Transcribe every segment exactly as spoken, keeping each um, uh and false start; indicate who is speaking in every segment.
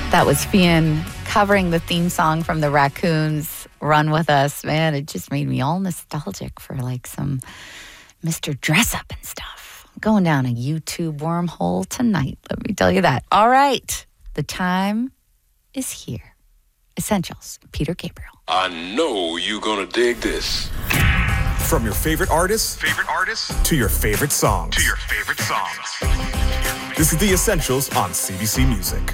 Speaker 1: That was Fionn covering the theme song from the Raccoons, Run With Us. Man, it just made me all nostalgic for like some Mister Dress Up and stuff. I'm going down a YouTube wormhole tonight, let me tell you that. All right, the time is here. Essentials, Peter Gabriel.
Speaker 2: I know you're gonna dig this.
Speaker 3: From your favorite artists,
Speaker 4: favorite artists,
Speaker 3: to your favorite songs,
Speaker 4: to your favorite songs.
Speaker 3: This is the Essentials on C B C Music.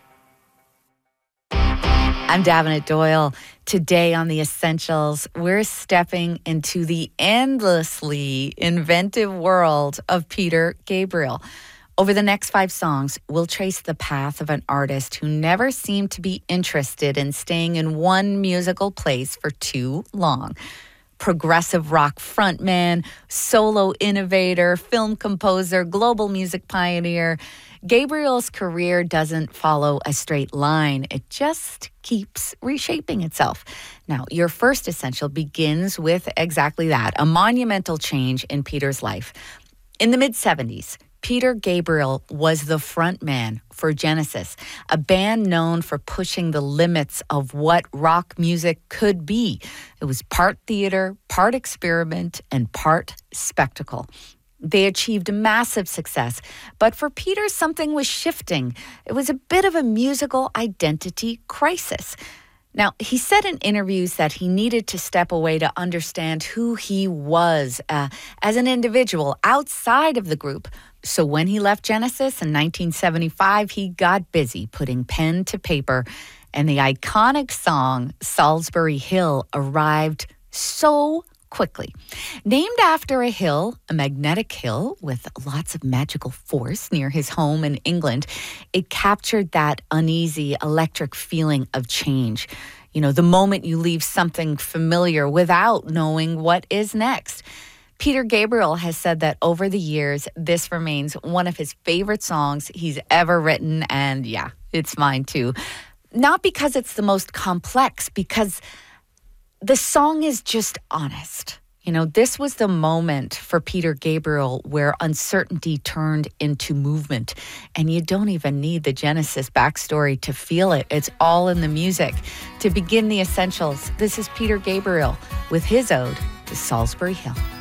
Speaker 1: I'm Davenant Doyle. Today on The Essentials, we're stepping into the endlessly inventive world of Peter Gabriel. Over the next five songs, we'll trace the path of an artist who never seemed to be interested in staying in one musical place for too long. Progressive rock frontman, solo innovator, film composer, global music pioneer. Gabriel's career doesn't follow a straight line. It just keeps reshaping itself. Now, your first essential begins with exactly that, a monumental change in Peter's life. In the mid-seventies, Peter Gabriel was the frontman for Genesis, a band known for pushing the limits of what rock music could be. It was part theater, part experiment, and part spectacle. They achieved massive success, but for Peter, something was shifting. It was a bit of a musical identity crisis. Now, he said in interviews that he needed to step away to understand who he was uh, as an individual outside of the group. So when he left Genesis in nineteen seventy-five, he got busy putting pen to paper, and the iconic song Salisbury Hill arrived so quickly. Named after a hill, a magnetic hill with lots of magical force near his home in England, it captured that uneasy, electric feeling of change. You know, the moment you leave something familiar without knowing what is next. Peter Gabriel has said that over the years, this remains one of his favorite songs he's ever written, and yeah, it's mine too. Not because it's the most complex, because the song is just honest. You know, this was the moment for Peter Gabriel where uncertainty turned into movement. And you don't even need the Genesis backstory to feel it. It's all in the music. To begin the essentials, this is Peter Gabriel with his ode to Salisbury Hill.